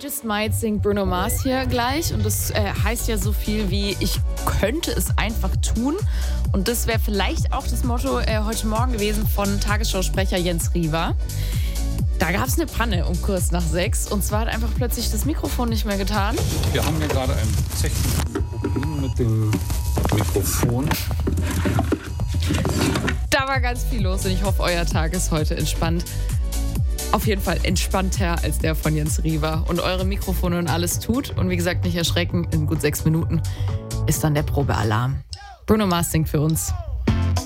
Just Might singt Bruno Mars hier gleich und das heißt ja so viel wie ich könnte es einfach tun und das wäre vielleicht auch das Motto heute Morgen gewesen von Tagesschausprecher Jens Riewer. Da gab es eine Panne um kurz nach 6 und zwar hat einfach plötzlich das Mikrofon nicht mehr getan. Wir haben hier gerade ein technisches Problem mit dem Mikrofon. Da war ganz viel los und ich hoffe, euer Tag ist heute entspannt. Auf jeden Fall entspannter als der von Jens Riewer und eure Mikrofone und alles tut. Und wie gesagt, nicht erschrecken, in gut 6 Minuten ist dann der Probealarm. Bruno Mars singt für uns.